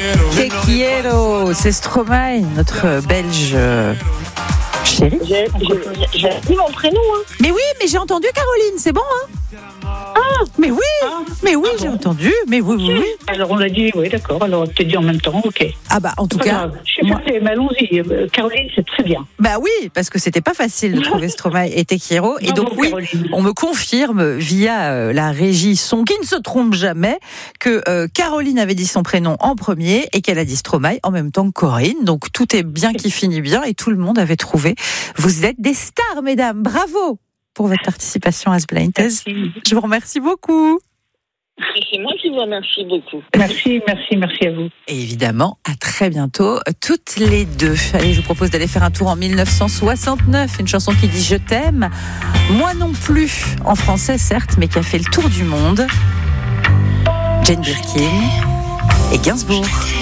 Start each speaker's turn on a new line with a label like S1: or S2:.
S1: Te quiero, c'est Stromae, notre Belge chéri.
S2: J'ai dit mon prénom. Hein.
S1: Mais oui, mais j'ai entendu Caroline, c'est bon, hein? Mais oui, j'ai entendu, mais oui.
S2: Alors on a dit, oui, d'accord, alors on a peut-être dit en même temps, ok.
S1: Ah bah, en tout cas...
S2: Je suis passée, mais allons-y, Caroline, c'est très bien.
S1: Bah oui, parce que c'était pas facile de trouver Stromae et Te quiero. Et donc oui, Caroline. On me confirme via la régie son qui ne se trompe jamais que Caroline avait dit son prénom en premier et qu'elle a dit Stromae en même temps que Corinne. Donc tout est bien qui finit bien et tout le monde avait trouvé. Vous êtes des stars, mesdames, bravo pour votre participation à ce Blind Test. Je vous remercie beaucoup.
S2: C'est moi qui vous remercie beaucoup. Merci à vous.
S1: Et évidemment, à très bientôt, toutes les deux. Allez, je vous propose d'aller faire un tour en 1969, une chanson qui dit « Je t'aime ». Moi non plus, en français certes, mais qui a fait le tour du monde. Jane Birkin et Gainsbourg.